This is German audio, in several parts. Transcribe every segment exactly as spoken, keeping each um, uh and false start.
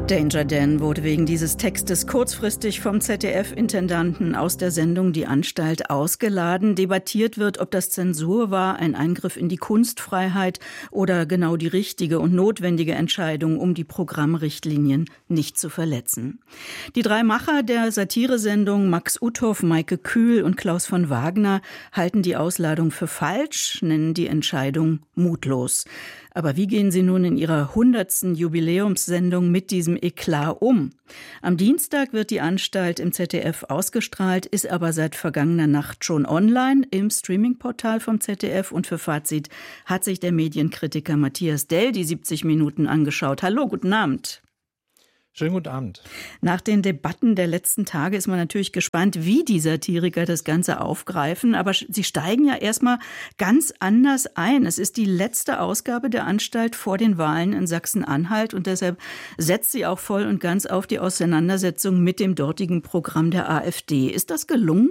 Danger Dan wurde wegen dieses Textes kurzfristig vom Z D F-Intendanten aus der Sendung Die Anstalt ausgeladen. Debattiert wird, ob das Zensur war, ein Eingriff in die Kunstfreiheit oder genau die richtige und notwendige Entscheidung, um die Programmrichtlinien nicht zu verletzen. Die drei Macher der Satiresendung, Max Uthoff, Maike Kühl und Klaus von Wagner, halten die Ausladung für falsch, nennen die Entscheidung mutlos. Aber wie gehen sie nun in ihrer hundertsten Jubiläumssendung mit diesem Eklat um? Am Dienstag wird die Anstalt im Z D F ausgestrahlt, ist aber seit vergangener Nacht schon online im Streamingportal vom Z D F. Und für Fazit hat sich der Medienkritiker Matthias Dell die siebzig Minuten angeschaut. Hallo, guten Abend. Schönen guten Abend. Nach den Debatten der letzten Tage ist man natürlich gespannt, wie die Satiriker das Ganze aufgreifen. Aber sie steigen ja erstmal ganz anders ein. Es ist die letzte Ausgabe der Anstalt vor den Wahlen in Sachsen-Anhalt und deshalb setzt sie auch voll und ganz auf die Auseinandersetzung mit dem dortigen Programm der AfD. Ist das gelungen?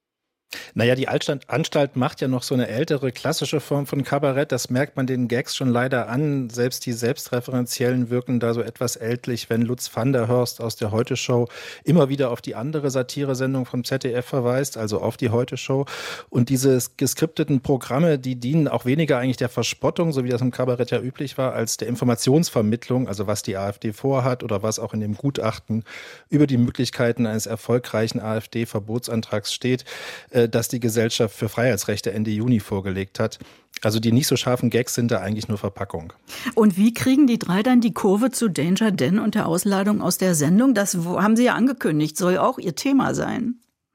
Naja, die Anstalt macht ja noch so eine ältere, klassische Form von Kabarett. Das merkt man den Gags schon leider an. Selbst die selbstreferenziellen wirken da so etwas ältlich, wenn Lutz van der Hörst aus der Heute-Show immer wieder auf die andere Satiresendung vom Z D F verweist, also auf die Heute-Show. Und diese geskripteten Programme, die dienen auch weniger eigentlich der Verspottung, so wie das im Kabarett ja üblich war, als der Informationsvermittlung, also was die AfD vorhat oder was auch in dem Gutachten über die Möglichkeiten eines erfolgreichen AfD-Verbotsantrags steht, dass die Gesellschaft für Freiheitsrechte Ende Juni vorgelegt hat. Also die nicht so scharfen Gags sind da eigentlich nur Verpackung. Und wie kriegen die drei dann die Kurve zu Danger Dan und der Ausladung aus der Sendung? Das haben sie ja angekündigt, soll auch ihr Thema sein.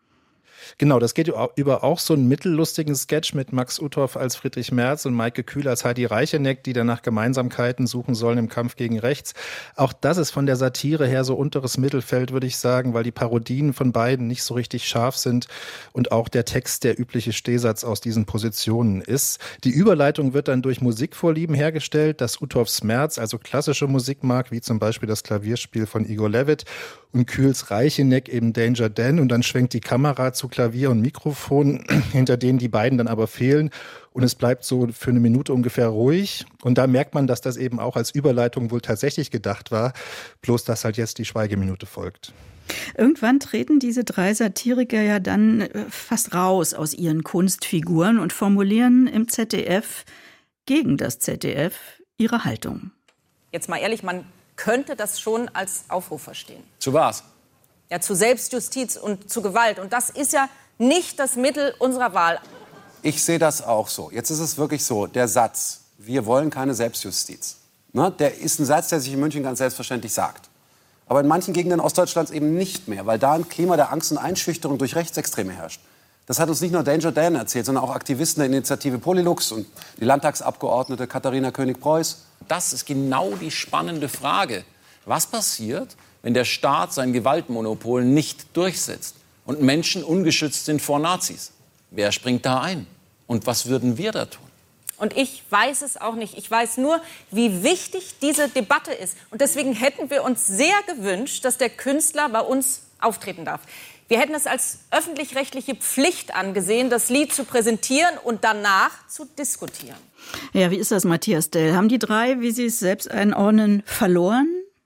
Genau, das geht über auch so einen mittellustigen Sketch mit Max Uthoff als Friedrich Merz und Maike Kühl als Heidi Reicheneck, die dann nach Gemeinsamkeiten suchen sollen im Kampf gegen rechts. Auch das ist von der Satire her so unteres Mittelfeld, würde ich sagen, weil die Parodien von beiden nicht so richtig scharf sind und auch der Text der übliche Stehsatz aus diesen Positionen ist. Die Überleitung wird dann durch Musikvorlieben hergestellt, dass Uthoffs Merz also klassische Musik mag, wie zum Beispiel das Klavierspiel von Igor Levit, und Kühls Reicheneck eben Danger Dan, und dann schwenkt die Kamera zu Klavier und Mikrofon, hinter denen die beiden dann aber fehlen, und es bleibt so für eine Minute ungefähr ruhig, und da merkt man, dass das eben auch als Überleitung wohl tatsächlich gedacht war, bloß dass halt jetzt die Schweigeminute folgt. Irgendwann treten diese drei Satiriker ja dann fast raus aus ihren Kunstfiguren und formulieren im Z D F gegen das Z D F ihre Haltung. Jetzt mal ehrlich, man könnte das schon als Aufruf verstehen. Zu was? Ja, zu Selbstjustiz und zu Gewalt. Und das ist ja nicht das Mittel unserer Wahl. Ich sehe das auch so. Jetzt ist es wirklich so, der Satz, wir wollen keine Selbstjustiz, ne, der ist ein Satz, der sich in München ganz selbstverständlich sagt. Aber in manchen Gegenden Ostdeutschlands eben nicht mehr, weil da ein Klima der Angst und Einschüchterung durch Rechtsextreme herrscht. Das hat uns nicht nur Danger Dan erzählt, sondern auch Aktivisten der Initiative Polylux und die Landtagsabgeordnete Katharina König-Preuß. Das ist genau die spannende Frage. Was passiert, wenn der Staat sein Gewaltmonopol nicht durchsetzt und Menschen ungeschützt sind vor Nazis? Wer springt da ein? Und was würden wir da tun? Und ich weiß es auch nicht. Ich weiß nur, wie wichtig diese Debatte ist. Und deswegen hätten wir uns sehr gewünscht, dass der Künstler bei uns auftreten darf. Wir hätten es als öffentlich-rechtliche Pflicht angesehen, das Lied zu präsentieren und danach zu diskutieren. Ja, wie ist das, Matthias Dell? Haben die drei, wie Sie es selbst einordnen, verloren?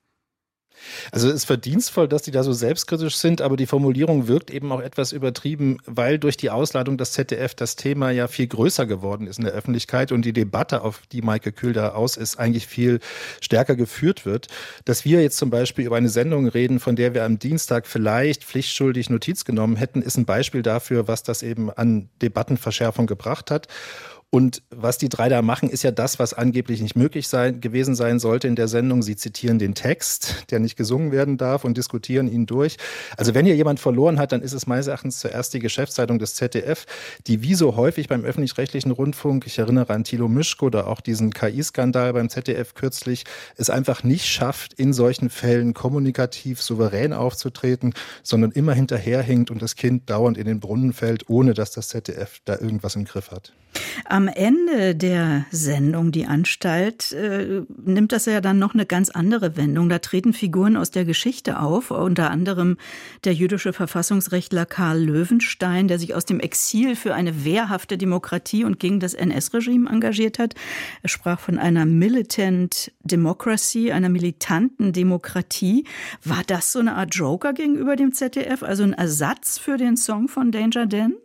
Also es ist verdienstvoll, dass die da so selbstkritisch sind, aber die Formulierung wirkt eben auch etwas übertrieben, weil durch die Ausladung des Z D F das Thema ja viel größer geworden ist in der Öffentlichkeit und die Debatte, auf die Maike Kühl da aus ist, eigentlich viel stärker geführt wird. Dass wir jetzt zum Beispiel über eine Sendung reden, von der wir am Dienstag vielleicht pflichtschuldig Notiz genommen hätten, ist ein Beispiel dafür, was das eben an Debattenverschärfung gebracht hat. Und was die drei da machen, ist ja das, was angeblich nicht möglich sein, gewesen sein sollte in der Sendung. Sie zitieren den Text, der nicht gesungen werden darf, und diskutieren ihn durch. Also wenn hier jemand verloren hat, dann ist es meines Erachtens zuerst die Geschäftszeitung des Z D F, die wie so häufig beim öffentlich-rechtlichen Rundfunk, ich erinnere an Thilo Mischko oder auch diesen K I-Skandal beim Z D F kürzlich, es einfach nicht schafft, in solchen Fällen kommunikativ souverän aufzutreten, sondern immer hinterherhinkt und das Kind dauernd in den Brunnen fällt, ohne dass das Z D F da irgendwas im Griff hat. Am Ende der Sendung Die Anstalt äh, nimmt das ja dann noch eine ganz andere Wendung. Da treten Figuren aus der Geschichte auf, unter anderem der jüdische Verfassungsrechtler Karl Löwenstein, der sich aus dem Exil für eine wehrhafte Demokratie und gegen das N S-Regime engagiert hat. Er sprach von einer militant democracy, einer militanten Demokratie. War das so eine Art Joker gegenüber dem Z D F, also ein Ersatz für den Song von Danger Dan?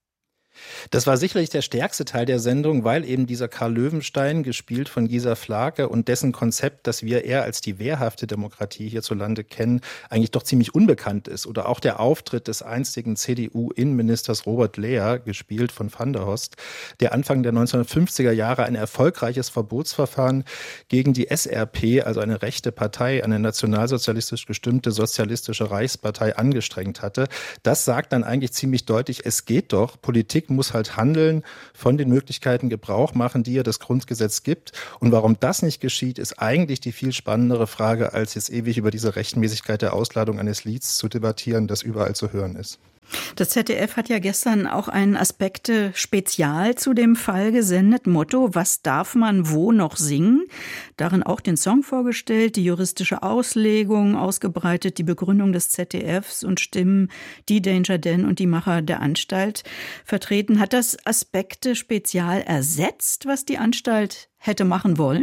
Das war sicherlich der stärkste Teil der Sendung, weil eben dieser Karl Löwenstein, gespielt von Gisa Flake, und dessen Konzept, das wir eher als die wehrhafte Demokratie hierzulande kennen, eigentlich doch ziemlich unbekannt ist. Oder auch der Auftritt des einstigen C D U-Innenministers Robert Lehr, gespielt von Van der Horst, der Anfang der neunzehnhundertfünfziger Jahre ein erfolgreiches Verbotsverfahren gegen die S R P, also eine rechte Partei, eine nationalsozialistisch gestimmte sozialistische Reichspartei, angestrengt hatte. Das sagt dann eigentlich ziemlich deutlich, es geht doch, Politik muss halt handeln, von den Möglichkeiten Gebrauch machen, die ja das Grundgesetz gibt. Und warum das nicht geschieht, ist eigentlich die viel spannendere Frage, als jetzt ewig über diese Rechtmäßigkeit der Ausladung eines Lieds zu debattieren, das überall zu hören ist. Das Z D F hat ja gestern auch ein Aspekte-Spezial zu dem Fall gesendet. Motto: Was darf man wo noch singen? Darin auch den Song vorgestellt, die juristische Auslegung ausgebreitet, die Begründung des Z D Fs und Stimmen, die Danger Dan und die Macher der Anstalt vertreten. Hat das Aspekte-Spezial ersetzt, was die Anstalt hätte machen wollen?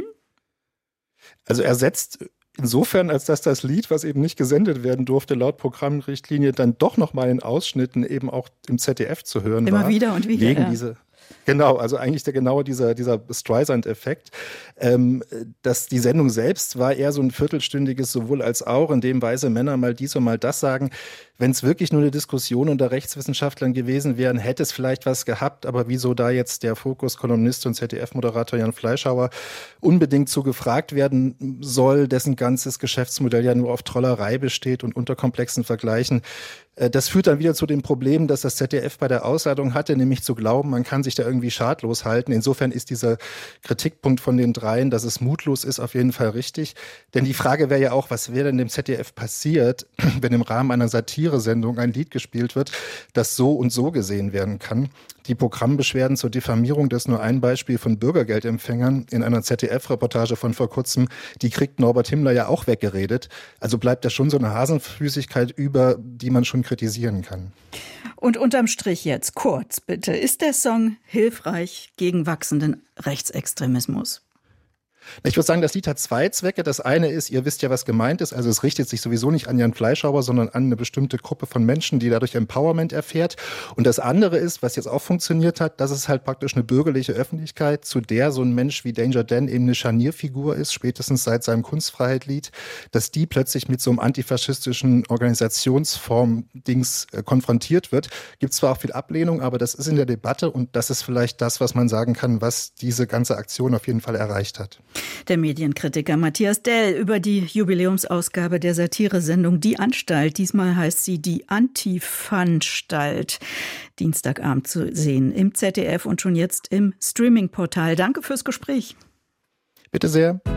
Also ersetzt insofern, als dass das Lied, was eben nicht gesendet werden durfte, laut Programmrichtlinie, dann doch noch mal in Ausschnitten eben auch im Z D F zu hören Immer war. Immer wieder und wieder. Wegen ja. diese Genau, also eigentlich der genau dieser, dieser Streisand-Effekt. Ähm, dass die Sendung selbst war eher so ein viertelstündiges sowohl als auch, in dem weise Männer mal dies und mal das sagen. Wenn es wirklich nur eine Diskussion unter Rechtswissenschaftlern gewesen wäre, hätte es vielleicht was gehabt, aber wieso da jetzt der Fokus-Kolumnist und Z D F-Moderator Jan Fleischhauer unbedingt so gefragt werden soll, dessen ganzes Geschäftsmodell ja nur auf Trollerei besteht und unter komplexen Vergleichen. Das führt dann wieder zu dem Problem, dass das Z D F bei der Ausladung hatte, nämlich zu glauben, man kann sich da irgendwie schadlos halten. Insofern ist dieser Kritikpunkt von den dreien, dass es mutlos ist, auf jeden Fall richtig. Denn die Frage wäre ja auch, was wäre denn dem Z D F passiert, wenn im Rahmen einer Satire-Sendung ein Lied gespielt wird, das so und so gesehen werden kann. Die Programmbeschwerden zur Diffamierung, das ist nur ein Beispiel von Bürgergeldempfängern in einer Z D F-Reportage von vor kurzem, die kriegt Norbert Himmler ja auch weggeredet. Also bleibt da schon so eine Hasenfüßigkeit über, die man schon kritisieren kann. Und unterm Strich jetzt kurz, bitte. Ist der Song hilfreich gegen wachsenden Rechtsextremismus? Ich würde sagen, das Lied hat zwei Zwecke. Das eine ist, ihr wisst ja, was gemeint ist. Also es richtet sich sowieso nicht an Jan Fleischhauer, sondern an eine bestimmte Gruppe von Menschen, die dadurch Empowerment erfährt. Und das andere ist, was jetzt auch funktioniert hat, dass es halt praktisch eine bürgerliche Öffentlichkeit, zu der so ein Mensch wie Danger Dan eben eine Scharnierfigur ist, spätestens seit seinem Kunstfreiheit-Lied, dass die plötzlich mit so einem antifaschistischen Organisationsform-Dings äh, konfrontiert wird. Gibt zwar auch viel Ablehnung, aber das ist in der Debatte und das ist vielleicht das, was man sagen kann, was diese ganze Aktion auf jeden Fall erreicht hat. Der Medienkritiker Matthias Dell über die Jubiläumsausgabe der Satiresendung Die Anstalt. Diesmal heißt sie Die Antifanstalt. Dienstagabend zu sehen im Z D F und schon jetzt im Streaming-Portal. Danke fürs Gespräch. Bitte sehr.